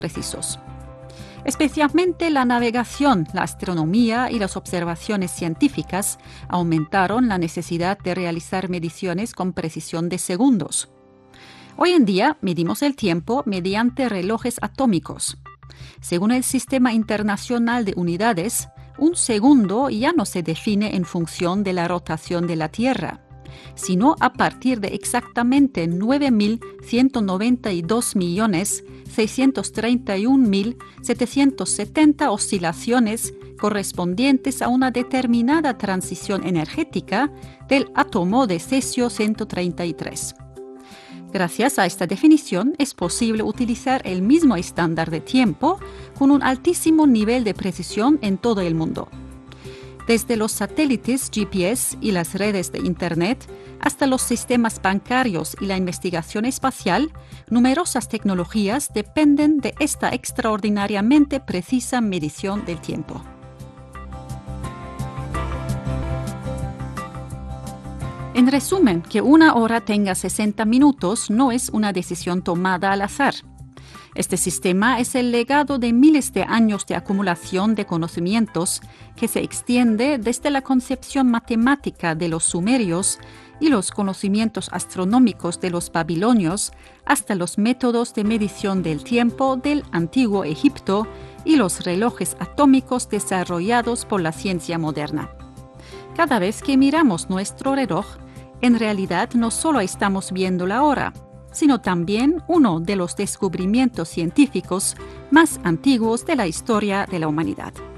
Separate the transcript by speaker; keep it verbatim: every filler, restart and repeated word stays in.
Speaker 1: precisos. Especialmente la navegación, la astronomía y las observaciones científicas aumentaron la necesidad de realizar mediciones con precisión de segundos. Hoy en día medimos el tiempo mediante relojes atómicos. Según el Sistema Internacional de Unidades, un segundo ya no se define en función de la rotación de la Tierra, sino a partir de exactamente nueve mil ciento noventa y dos millones seiscientos treinta y un mil setecientos setenta oscilaciones correspondientes a una determinada transición energética del átomo de cesio ciento treinta y tres. Gracias a esta definición es posible utilizar el mismo estándar de tiempo con un altísimo nivel de precisión en todo el mundo. Desde los satélites G P S y las redes de Internet hasta los sistemas bancarios y la investigación espacial, numerosas tecnologías dependen de esta extraordinariamente precisa medición del tiempo. En resumen, que una hora tenga sesenta minutos no es una decisión tomada al azar. Este sistema es el legado de miles de años de acumulación de conocimientos que se extiende desde la concepción matemática de los sumerios y los conocimientos astronómicos de los babilonios hasta los métodos de medición del tiempo del antiguo Egipto y los relojes atómicos desarrollados por la ciencia moderna. Cada vez que miramos nuestro reloj, en realidad no solo estamos viendo la hora, sino también uno de los descubrimientos científicos más antiguos de la historia de la humanidad.